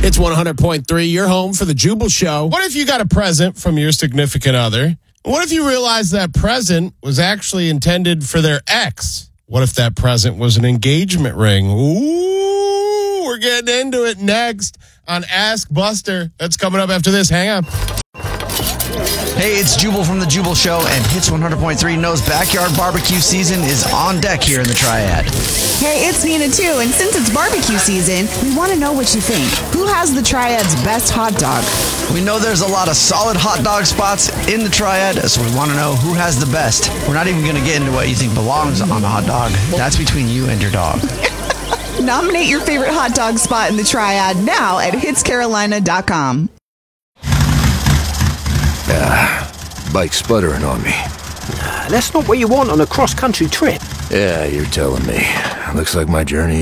It's 100.3, your home for the Jubal Show. What if you got a present from your significant other? What if you realized that present was actually intended for their ex? What if that present was an engagement ring? Ooh, we're getting into it next on Ask Buster. That's coming up after this. Hang on. Hey, it's Jubal from The Jubal Show, and Hits 100.3 knows backyard barbecue season is on deck here in the Triad. Hey, it's Nina too, and since it's barbecue season, we want to know what you think. Who has the Triad's best hot dog? We know there's a lot of solid hot dog spots in the Triad, so we want to know who has the best. We're not even going to get into what you think belongs on a hot dog. That's between you and your dog. Nominate your favorite hot dog spot in the Triad now at hitscarolina.com. Bike's sputtering on me. That's not what you want on a cross-country trip. Yeah, you're telling me. Looks like my journey